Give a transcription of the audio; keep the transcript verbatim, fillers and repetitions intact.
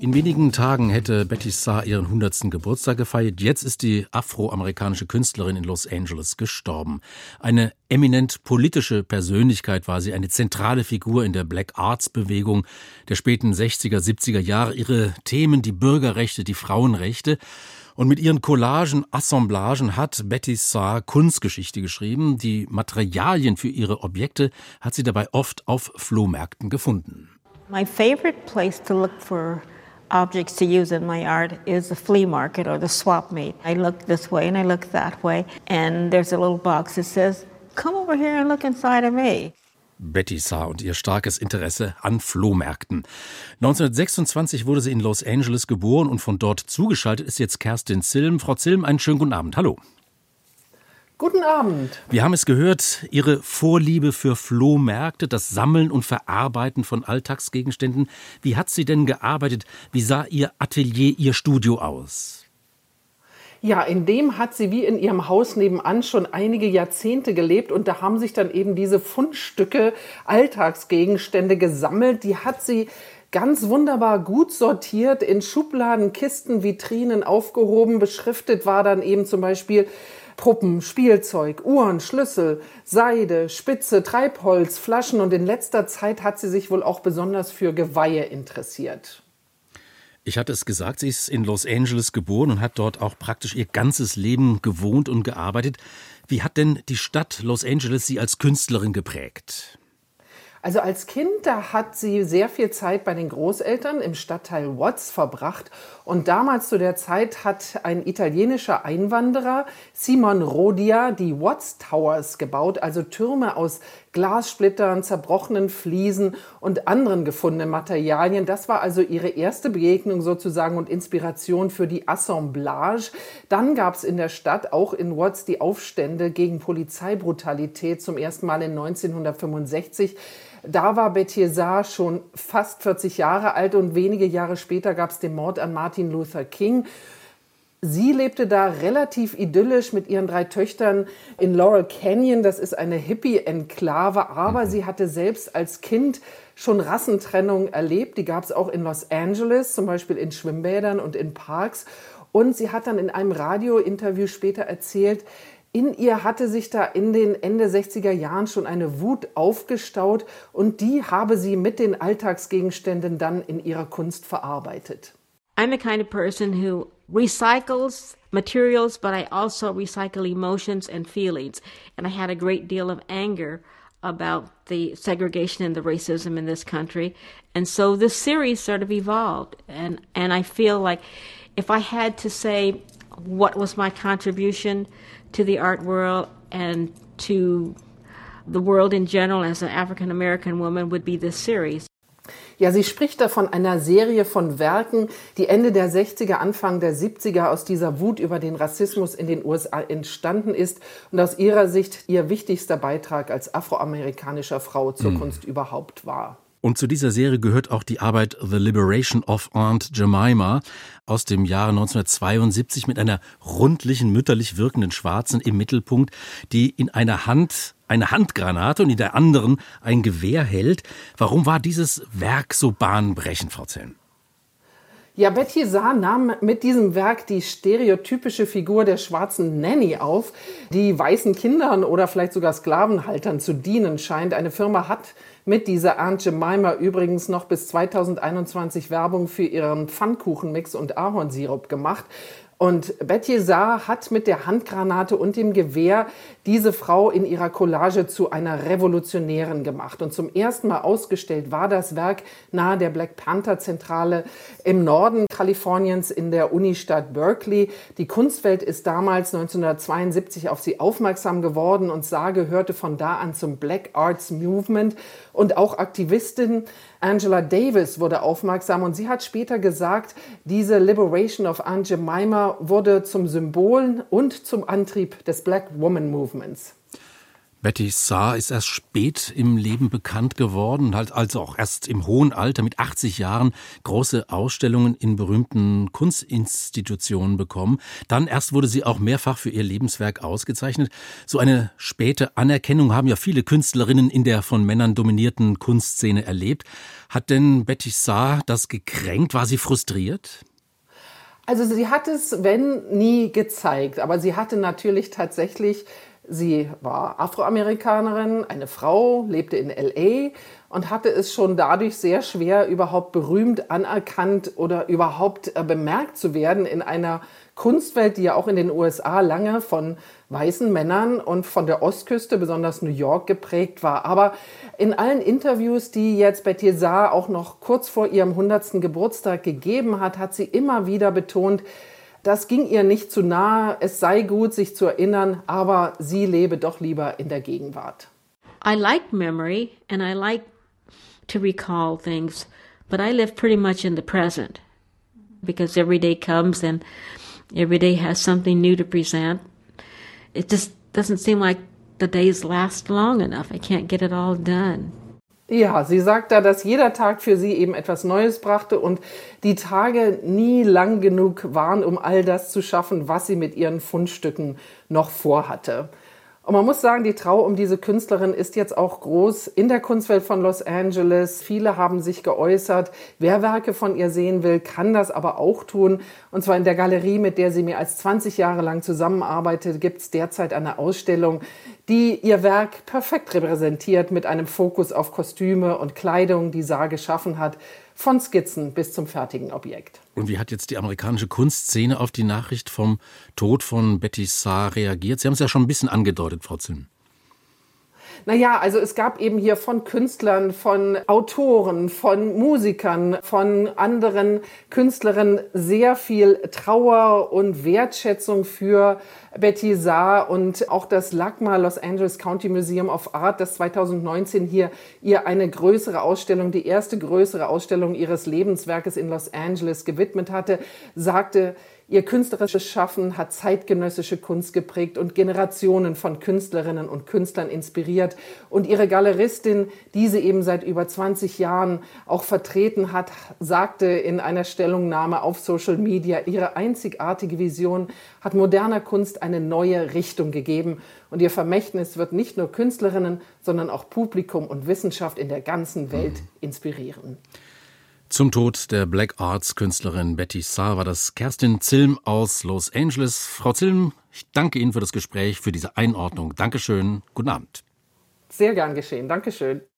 In wenigen Tagen hätte Betty Saar ihren hundertsten Geburtstag gefeiert. Jetzt ist die afroamerikanische Künstlerin in Los Angeles gestorben. Eine eminent politische Persönlichkeit war sie, eine zentrale Figur in der Black Arts Bewegung der späten sechziger, siebziger Jahre. Ihre Themen, die Bürgerrechte, die Frauenrechte. Und mit ihren Collagen, Assemblagen hat Betty Saar Kunstgeschichte geschrieben. Die Materialien für ihre Objekte hat sie dabei oft auf Flohmärkten gefunden. My favorite place to look for objects to use in my art is the flea market or the swap meet. I look this way and I look that way, and there's a little box that says, "Come over here and look inside of me." Betty Saar und ihr starkes Interesse an Flohmärkten. neunzehnhundertsechsundzwanzig wurde sie in Los Angeles geboren und von dort zugeschaltet ist jetzt Kerstin Zilm. Frau Zilm, einen schönen guten Abend. Hallo. Guten Abend. Wir haben es gehört, Ihre Vorliebe für Flohmärkte, das Sammeln und Verarbeiten von Alltagsgegenständen. Wie hat sie denn gearbeitet? Wie sah Ihr Atelier, Ihr Studio aus? Ja, in dem hat sie wie in ihrem Haus nebenan schon einige Jahrzehnte gelebt und da haben sich dann eben diese Fundstücke, Alltagsgegenstände gesammelt. Die hat sie ganz wunderbar gut sortiert, in Schubladen, Kisten, Vitrinen aufgehoben. Beschriftet war dann eben zum Beispiel Puppen, Spielzeug, Uhren, Schlüssel, Seide, Spitze, Treibholz, Flaschen und in letzter Zeit hat sie sich wohl auch besonders für Geweihe interessiert. Ich hatte es gesagt, sie ist in Los Angeles geboren und hat dort auch praktisch ihr ganzes Leben gewohnt und gearbeitet. Wie hat denn die Stadt Los Angeles sie als Künstlerin geprägt? Also als Kind, da hat sie sehr viel Zeit bei den Großeltern im Stadtteil Watts verbracht. Und damals zu der Zeit hat ein italienischer Einwanderer, Simon Rodia, die Watts Towers gebaut, also Türme aus Glassplittern, zerbrochenen Fliesen und anderen gefundenen Materialien. Das war also ihre erste Begegnung sozusagen und Inspiration für die Assemblage. Dann gab es in der Stadt, auch in Watts, die Aufstände gegen Polizeibrutalität zum ersten Mal in neunzehnhundertfünfundsechzig. Da war Betty Saar schon fast vierzig Jahre alt und wenige Jahre später gab es den Mord an Martin Luther King. Sie lebte da relativ idyllisch mit ihren drei Töchtern in Laurel Canyon. Das ist eine Hippie-Enklave, aber sie hatte selbst als Kind schon Rassentrennung erlebt. Die gab es auch in Los Angeles, zum Beispiel in Schwimmbädern und in Parks. Und sie hat dann in einem Radiointerview später erzählt, in ihr hatte sich da in den Ende sechziger Jahren schon eine Wut aufgestaut und die habe sie mit den Alltagsgegenständen dann in ihrer Kunst verarbeitet. I'm the kind of person who recycles materials, but I also recycle emotions and feelings. And I had a great deal of anger about the segregation and the racism in this country. And so this series sort of evolved. And, and I feel like if I had to say what was my contribution to the art world and to the world in general as an African American woman would be this series. Ja, sie spricht da von einer Serie von Werken, die Ende der sechziger, Anfang der siebziger aus dieser Wut über den Rassismus in den U S A entstanden ist und aus ihrer Sicht ihr wichtigster Beitrag als afroamerikanischer Frau zur mhm. Kunst überhaupt war. Und zu dieser Serie gehört auch die Arbeit The Liberation of Aunt Jemima aus dem Jahre neunzehnhundertzweiundsiebzig mit einer rundlichen, mütterlich wirkenden Schwarzen im Mittelpunkt, die in einer Hand eine Handgranate und in der anderen ein Gewehr hält. Warum war dieses Werk so bahnbrechend, Frau Zilm? Ja, Betty Saar nahm mit diesem Werk die stereotypische Figur der schwarzen Nanny auf, die weißen Kindern oder vielleicht sogar Sklavenhaltern zu dienen scheint. Eine Firma hat mit dieser Aunt Jemima übrigens noch bis zweitausendeinundzwanzig Werbung für ihren Pfannkuchenmix und Ahornsirup gemacht. Und Betty Saar hat mit der Handgranate und dem Gewehr diese Frau in ihrer Collage zu einer Revolutionärin gemacht. Und zum ersten Mal ausgestellt war das Werk nahe der Black Panther Zentrale im Norden Kaliforniens in der Unistadt Berkeley. Die Kunstwelt ist damals neunzehnhundertzweiundsiebzig auf sie aufmerksam geworden und Saar gehörte von da an zum Black Arts Movement. Und auch Aktivistin Angela Davis wurde aufmerksam und sie hat später gesagt, diese Liberation of Aunt Jemima wurde zum Symbol und zum Antrieb des Black Woman Movements. Betty Saar ist erst spät im Leben bekannt geworden, hat also auch erst im hohen Alter mit achtzig Jahren große Ausstellungen in berühmten Kunstinstitutionen bekommen. Dann erst wurde sie auch mehrfach für ihr Lebenswerk ausgezeichnet. So eine späte Anerkennung haben ja viele Künstlerinnen in der von Männern dominierten Kunstszene erlebt. Hat denn Betty Saar das gekränkt? War sie frustriert? Also sie hat es, wenn, nie gezeigt. Aber sie hatte natürlich tatsächlich... Sie war Afroamerikanerin, eine Frau, lebte in L A und hatte es schon dadurch sehr schwer, überhaupt berühmt, anerkannt oder überhaupt bemerkt zu werden in einer Kunstwelt, die ja auch in den U S A lange von weißen Männern und von der Ostküste, besonders New York, geprägt war. Aber in allen Interviews, die jetzt Betty Saar auch noch kurz vor ihrem hundertsten Geburtstag gegeben hat, hat sie immer wieder betont, das ging ihr nicht zu nahe, es sei gut, sich zu erinnern, aber sie lebe doch lieber in der Gegenwart. I like memory and I like to recall things, but I live pretty much in the present because every day comes and every day has something new to present. It just doesn't seem like the days last long enough. I can't get it all done. Ja, sie sagt da, dass jeder Tag für sie eben etwas Neues brachte und die Tage nie lang genug waren, um all das zu schaffen, was sie mit ihren Fundstücken noch vorhatte. Und man muss sagen, die Trauer um diese Künstlerin ist jetzt auch groß in der Kunstwelt von Los Angeles. Viele haben sich geäußert. Wer Werke von ihr sehen will, kann das aber auch tun. Und zwar in der Galerie, mit der sie mehr als zwanzig Jahre lang zusammenarbeitet, gibt es derzeit eine Ausstellung, die ihr Werk perfekt repräsentiert mit einem Fokus auf Kostüme und Kleidung, die Saar geschaffen hat, von Skizzen bis zum fertigen Objekt. Und wie hat jetzt die amerikanische Kunstszene auf die Nachricht vom Tod von Betty Saar reagiert? Sie haben es ja schon ein bisschen angedeutet, Frau Zilm. Naja, also es gab eben hier von Künstlern, von Autoren, von Musikern, von anderen Künstlerinnen sehr viel Trauer und Wertschätzung für Betty Saar und auch das LACMA, Los Angeles County Museum of Art, das zweitausendneunzehn hier ihr eine größere Ausstellung, die erste größere Ausstellung ihres Lebenswerkes in Los Angeles gewidmet hatte, sagte, ihr künstlerisches Schaffen hat zeitgenössische Kunst geprägt und Generationen von Künstlerinnen und Künstlern inspiriert. Und ihre Galeristin, die sie eben seit über zwanzig Jahren auch vertreten hat, sagte in einer Stellungnahme auf Social Media, ihre einzigartige Vision hat moderner Kunst eine neue Richtung gegeben. Und ihr Vermächtnis wird nicht nur Künstlerinnen, sondern auch Publikum und Wissenschaft in der ganzen Welt inspirieren. Zum Tod der Black Arts Künstlerin Betty Saar war das Kerstin Zilm aus Los Angeles. Frau Zilm, ich danke Ihnen für das Gespräch, für diese Einordnung. Dankeschön, guten Abend. Sehr gern geschehen, Dankeschön.